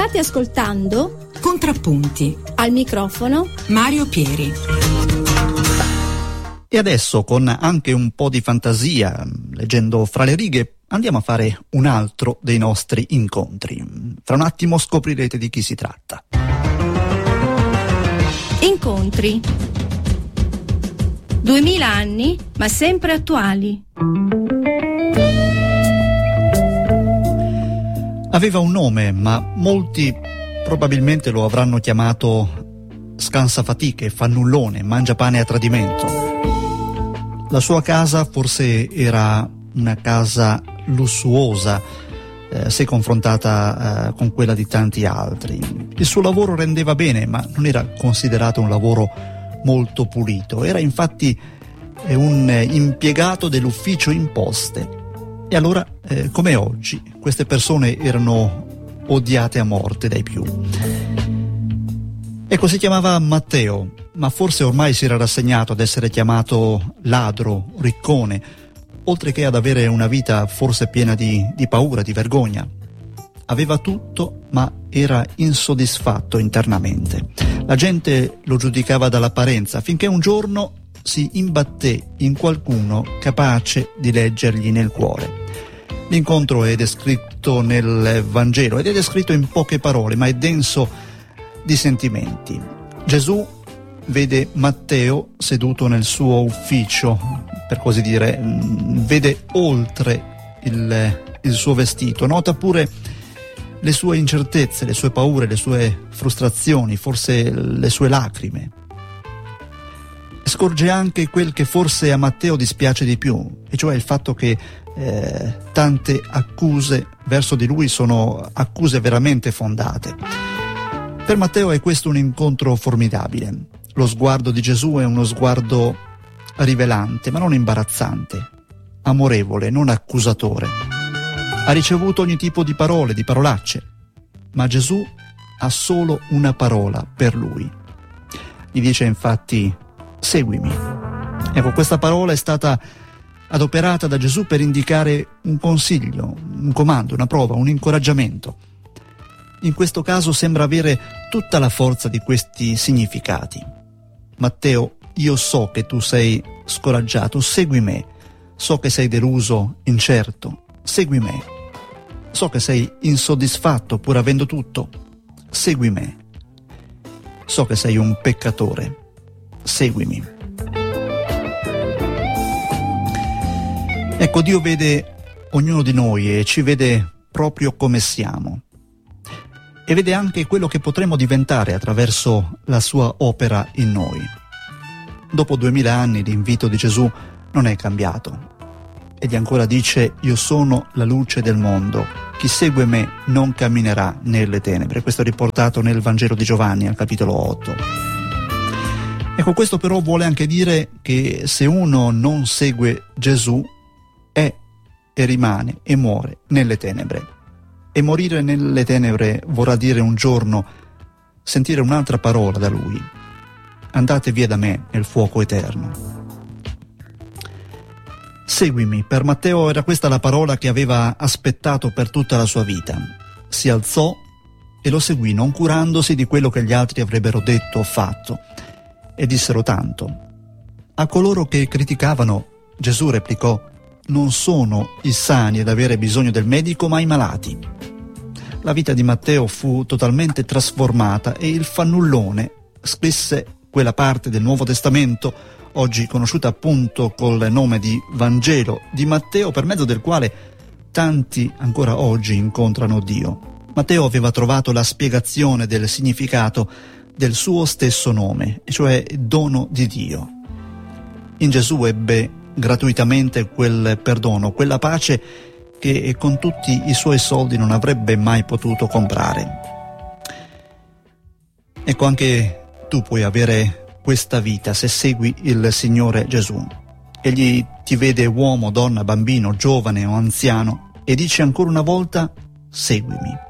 State ascoltando Contrappunti. Al microfono Mario Pieri. E adesso, con anche un po' di fantasia, leggendo fra le righe, andiamo a fare un altro dei nostri incontri. Fra un attimo scoprirete di chi si tratta. Incontri. 2000 anni, ma sempre attuali. Aveva un nome, ma molti probabilmente lo avranno chiamato scansafatiche, fannullone, mangiapane a tradimento. La sua casa forse era una casa lussuosa se confrontata con quella di tanti altri. Il suo lavoro rendeva bene, ma non era considerato un lavoro molto pulito. Era infatti un impiegato dell'ufficio imposte. E allora, come oggi, queste persone erano odiate a morte dai più. Ecco, si chiamava Matteo, ma forse ormai si era rassegnato ad essere chiamato ladro, riccone, oltre che ad avere una vita forse piena di paura, di vergogna. Aveva tutto, ma era insoddisfatto internamente. La gente lo giudicava dall'apparenza, finché un giorno si imbatté in qualcuno capace di leggergli nel cuore. L'incontro è descritto nel Vangelo ed è descritto in poche parole, ma è denso di sentimenti. Gesù vede Matteo seduto nel suo ufficio, per così dire, vede oltre il suo vestito, nota pure le sue incertezze, le sue paure, le sue frustrazioni, forse le sue lacrime. Scorge anche quel che forse a Matteo dispiace di più, e cioè il fatto che tante accuse verso di lui sono accuse veramente fondate. Per Matteo è questo un incontro formidabile. Lo sguardo di Gesù è uno sguardo rivelante, ma non imbarazzante, amorevole, non accusatore. Ha ricevuto ogni tipo di parole, di parolacce, ma Gesù ha solo una parola per lui. Gli dice infatti: seguimi. Ecco, questa parola è stata adoperata da Gesù per indicare un consiglio, un comando, una prova, un incoraggiamento. In questo caso sembra avere tutta la forza di questi significati. Matteo, io so che tu sei scoraggiato, segui me. So che sei deluso, incerto, segui me. So che sei insoddisfatto pur avendo tutto, segui me. So che sei un peccatore, seguimi. Ecco, Dio vede ognuno di noi e ci vede proprio come siamo. E vede anche quello che potremo diventare attraverso la sua opera in noi. Dopo 2000 anni l'invito di Gesù non è cambiato. Egli ancora dice: io sono la luce del mondo. Chi segue me non camminerà nelle tenebre. Questo è riportato nel Vangelo di Giovanni, al capitolo 8. Ecco, questo però vuole anche dire che se uno non segue Gesù, è e rimane e muore nelle tenebre. E morire nelle tenebre vorrà dire un giorno sentire un'altra parola da Lui: andate via da me nel fuoco eterno. Seguimi. Per Matteo era questa la parola che aveva aspettato per tutta la sua vita. Si alzò e lo seguì, non curandosi di quello che gli altri avrebbero detto o fatto. E dissero tanto. A coloro che criticavano, Gesù replicò: non sono i sani ad avere bisogno del medico, ma i malati. La vita di Matteo fu totalmente trasformata e il fannullone scrisse quella parte del Nuovo Testamento, oggi conosciuta appunto col nome di Vangelo di Matteo, per mezzo del quale tanti ancora oggi incontrano Dio. Matteo aveva trovato la spiegazione del significato del suo stesso nome, cioè dono di Dio. In Gesù ebbe gratuitamente quel perdono, quella pace che con tutti i suoi soldi non avrebbe mai potuto comprare. Ecco, anche tu puoi avere questa vita se segui il Signore Gesù. Egli ti vede uomo, donna, bambino, giovane o anziano e dice ancora una volta: seguimi.